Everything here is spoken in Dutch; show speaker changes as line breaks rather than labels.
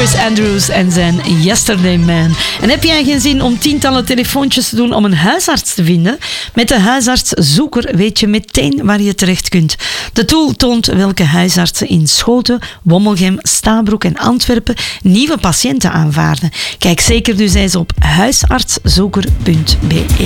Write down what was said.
Chris Andrews en zijn Yesterday Man. En heb jij geen zin om tientallen telefoontjes te doen om een huisarts te vinden? Met de huisartszoeker weet je meteen waar je terecht kunt. De tool toont welke huisartsen in Schoten, Wommelgem, Stabroek en Antwerpen nieuwe patiënten aanvaarden. Kijk zeker dus eens op huisartszoeker.be.